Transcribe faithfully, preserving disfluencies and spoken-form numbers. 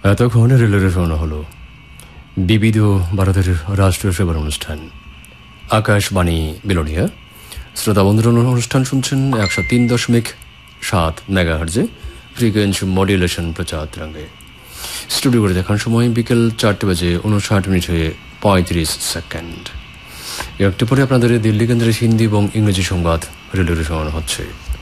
এতক্ষণ রেলের শোনা হলো বিবিধ ভারতের রাষ্ট্রীয় সেবার অনুষ্ঠান আকাশবাণী বিলোনিয়া। শ্রোতা বন্ধুরা, অনুষ্ঠান শুনছেন একশো তিন দশমিক সাত মেগাহার্জে ফ্রিকোয়েন্সি মডুলেশন প্রচার তরঙ্গে। স্টুডিও করে দেখার সময় বিকেল চারটে বাজে উনষাট মিনিট হয়ে পঁয়ত্রিশ সেকেন্ড। একটু পরে আপনাদের দিল্লি কেন্দ্রের হিন্দি এবং ইংরেজি সংবাদ রেলের শোনানো হচ্ছে।